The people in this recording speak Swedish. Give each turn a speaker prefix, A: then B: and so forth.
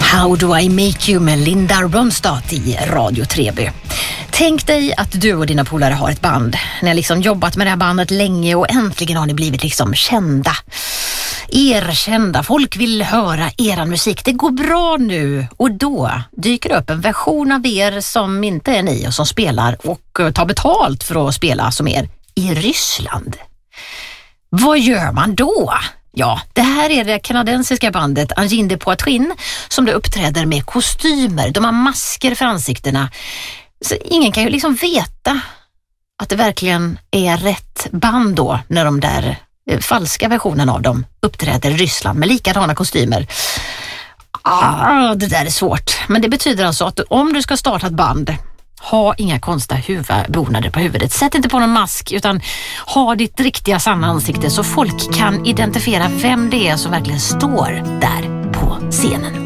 A: How do I make you med Linda Ronstadt i Radio Treby. Tänk dig att du och dina polare har ett band. Ni har liksom jobbat med det här bandet länge och äntligen har ni blivit liksom kända. Erkända. Folk vill höra eran musik. Det går bra nu. Och då dyker det upp en version av er som inte är ni och som spelar och tar betalt för att spela som er i Ryssland. Vad gör man då? Ja, det här är det kanadensiska bandet Angin de Poitrine som det uppträder med kostymer. De har masker för ansiktena. Så ingen kan ju liksom veta att det verkligen är rätt band då när de där falska versionen av dem uppträder i Ryssland med likadana kostymer. Det där är svårt. Men det betyder alltså att om du ska starta ett band, ha inga konstiga bonader på huvudet. Sätt inte på någon mask utan ha ditt riktiga sanna ansikte så folk kan identifiera vem det är som verkligen står där på scenen.